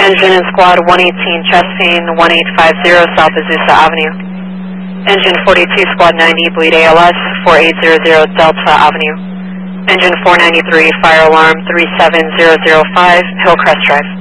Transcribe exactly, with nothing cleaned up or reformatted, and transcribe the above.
Engine in Squad one eighteen Chespine one eight five zero South Azusa Avenue. Engine forty-two Squad ninety Bleed A L S four eight zero zero Delta Avenue. Engine four ninety-three Fire Alarm three seven zero zero five Hillcrest Drive.